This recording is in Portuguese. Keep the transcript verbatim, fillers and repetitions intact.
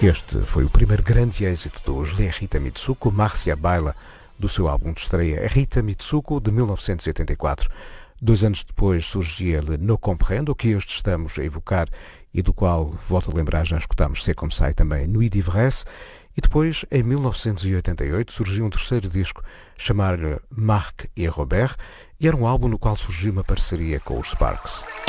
Este foi o primeiro grande êxito dos Les Rita Mitsuko, Marcia Baila, do seu álbum de estreia Rita Mitsuko, de mil novecentos e oitenta e quatro. Dois anos depois surgia Le No Comprendo, que hoje estamos a evocar e do qual, volto a lembrar, já escutámos C'est Comme Ça e também Nuit d'Ivresse. E depois, em mil novecentos e oitenta e oito, surgiu um terceiro disco chamado Marc et Robert, e era um álbum no qual surgiu uma parceria com os Sparks.